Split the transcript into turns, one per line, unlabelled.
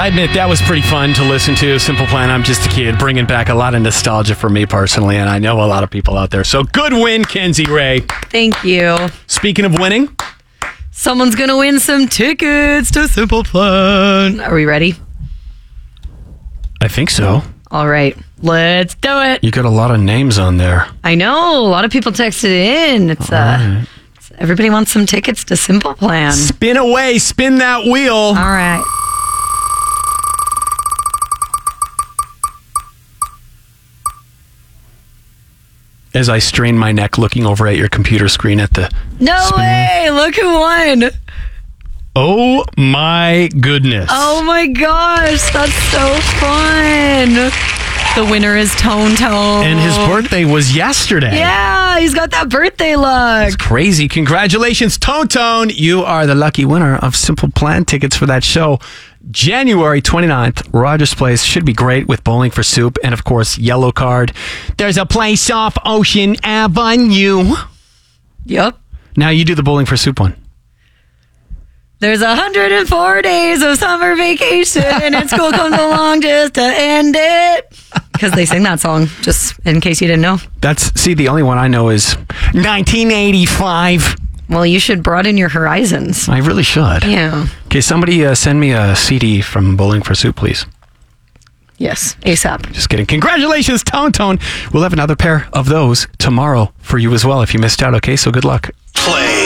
I admit that was pretty fun to listen to. Simple Plan, I'm Just a Kid, bringing back a lot of nostalgia for me personally, and I know a lot of people out there. So good win, Kenzie Ray.
Thank you.
Speaking of winning,
someone's going to win some tickets to Simple Plan. Are we ready?
I think so.
All right, let's do it.
You got a lot of names on there.
I know. A lot of people texted in. Everybody wants some tickets to Simple Plan.
Spin away. Spin that wheel.
All right.
As I strain my neck looking over at your computer screen at the...
No way. Look who won.
Oh, my goodness.
Oh, my gosh. That's so fun. The winner is Tone Tone.
And his birthday was yesterday.
Yeah, he's got that birthday look.
It's crazy. Congratulations, Tone Tone. You are the lucky winner of Simple Plan tickets for that show. January 29th, Rogers Place. Should be great with Bowling for Soup and, of course, Yellow Card. There's a place off Ocean Avenue.
Yep.
Now you do the Bowling for Soup one.
There's 104 days of summer vacation and school comes along just to end it. Because they sing that song, just in case you didn't know.
The only one I know is 1985.
Well, you should broaden your horizons.
I really should.
Yeah.
Okay, somebody send me a CD from Bowling for Soup, please.
Yes, ASAP.
Just kidding. Congratulations, Tone Tone. We'll have another pair of those tomorrow for you as well if you missed out, okay? So good luck. Play.